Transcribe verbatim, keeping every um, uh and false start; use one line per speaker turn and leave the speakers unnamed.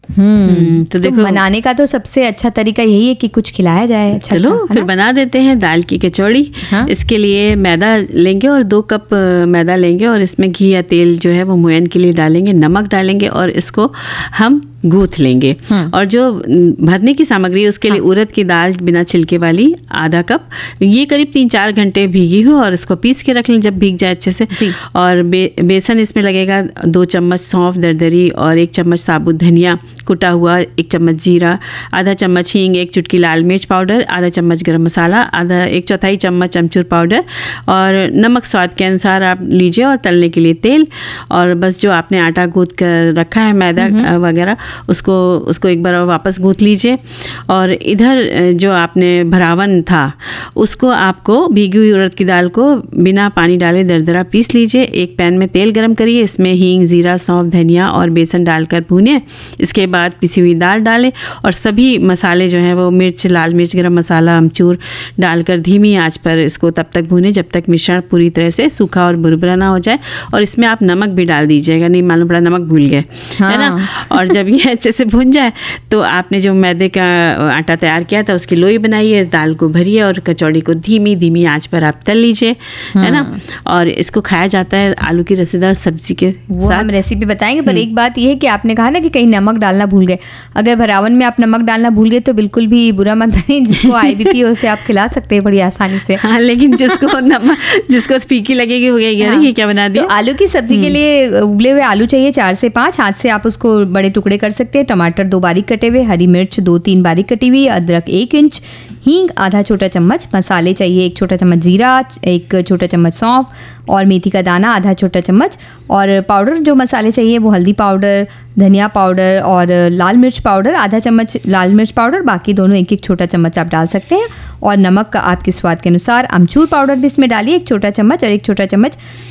हम्म तो देखो, तो बनाने का तो सबसे अच्छा तरीका यही है कि कुछ खिलाया जाए। अच्छा,
चलो
अच्छा,
फिर बना देते हैं दाल की कचौड़ी। हाँ? इसके लिए मैदा लेंगे और दो कप मैदा लेंगे और इसमें घी या तेल जो है वो मोयन के लिए डालेंगे, नमक डालेंगे और इसको हम गूथ लेंगे। हाँ। और जो भरने की सामग्री है उसके लिए हाँ। उड़द की दाल बिना छिलके वाली आधा कप, ये करीब तीन चार घंटे भीगी हो और इसको पीस के रख लें जब भीग जाए अच्छे से। और बे, बेसन इसमें लगेगा दो चम्मच सौंफ दरदरी और एक चम्मच साबुत धनिया कुटा हुआ, एक चम्मच जीरा, आधा चम्मच हींग, एक चुटकी लाल मिर्च पाउडर, आधा चम्मच गरम मसाला, आधा एक चौथाई चम्मच अमचूर पाउडर और नमक स्वाद के अनुसार आप लीजिए। और तलने के लिए तेल, और बस जो आपने आटा गूंथ कर रखा है मैदा वगैरह उसको उसको एक बार वापस गूंथ लीजिए। और इधर जो आपने भरावन था उसको आपको भीगी हुई उड़द की दाल को बिना पानी डाले दरदरा पीस लीजिए। एक पैन में तेल गरम करिए, इसमें हींग, जीरा, सौंफ, धनिया और बेसन डालकर भूनें। इसके बाद पिसी हुई दाल डालें और सभी मसाले जो हैं वो मिर्च, लाल मिर्च, गरम मसाला, अमचूर डालकर धीमी आंच पर इसको तब तक भूनें जब तक मिश्रण पूरी तरह से सूखा और बुरबुरा ना हो जाए। और इसमें आप नमक भी डाल दीजिएगा, नहीं मालूम पड़ा नमक भूल गए, हाँ। है ना। और जब ये अच्छे से भुन जाए तो आपने जो मैदे का आटा तैयार किया था उसकी लोई बनाइए, दाल को भरिए और कचौड़ी को धीमी धीमी आंच पर आप तल लीजिए, है ना। और इसको खाया जाता है आलू की रसेदार सब्जी के
वो
साथ।
हम रेसिपी बताएंगे, पर एक बात ये है कि आपने कहा ना कि कहीं नमक डालना भूल गए। अगर भरावन में आप नमक डालना भूल गए तो बिल्कुल भी बुरा मत मानिए, जिसको आईबीपी हो उसे आप खिला सकते हैं बड़ी आसानी से।
हाँ, लेकिन जिसको नमक जिसको फीकी लगेगी वो कहेगी अरे ये क्या बना दिया।
तो आलू की सब्जी के लिए उबले हुए आलू चाहिए चार से पाँच, हाथ से आप उसको बड़े टुकड़े कर सकते हैं। टमाटर दो बारीक कटे हुए, हरी मिर्च दो तीन बारीक कटी हुई, अदरक एक इंच, हींग आधा छोटा चम्मच, मसाले चाहिए एक छोटा चम्मच जीरा, एक छोटा चम्मच सौंफ और मेथी का दाना आधा छोटा चम्मच। और पाउडर जो मसाले चाहिए वो हल्दी पाउडर, धनिया पाउडर और लाल मिर्च पाउडर आधा चम्मच लाल मिर्च पाउडर, बाकी दोनों एक एक छोटा चम्मच आप डाल सकते हैं। और नमक का आपके स्वाद के अनुसार, अमचूर पाउडर भी इसमें डालिए एक छोटा चम्मच और एक छोटा चम्मच